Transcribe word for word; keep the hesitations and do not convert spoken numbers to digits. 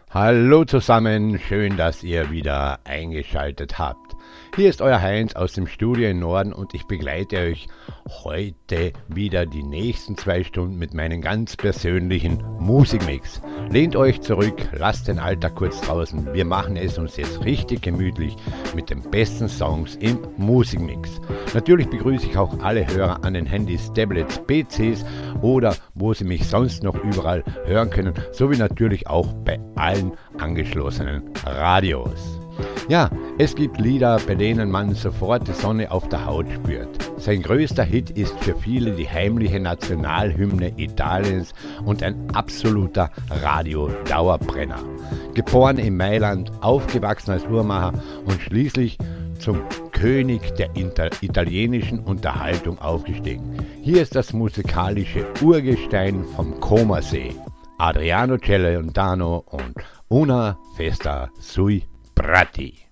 Hallo zusammen, schön, dass ihr wieder eingeschaltet habt. Hier ist euer Heinz aus dem Studio im Norden und ich begleite euch heute wieder die nächsten zwei Stunden mit meinem ganz persönlichen Musikmix. Lehnt euch zurück, lasst den Alltag kurz draußen. Wir machen es uns jetzt richtig gemütlich mit den besten Songs im Musikmix. Natürlich begrüße ich auch alle Hörer an den Handys, Tablets, P Cs oder wo sie mich sonst noch überall hören können, sowie natürlich auch bei allen angeschlossenen Radios. Ja, es gibt Lieder, bei denen man sofort die Sonne auf der Haut spürt. Sein größter Hit ist für viele die heimliche Nationalhymne Italiens und ein absoluter Radio-Dauerbrenner. Geboren in Mailand, aufgewachsen als Uhrmacher und schließlich zum König der Inter- italienischen Unterhaltung aufgestiegen. Hier ist das musikalische Urgestein vom Comersee, Adriano Celentano und Una Festa sui Prati.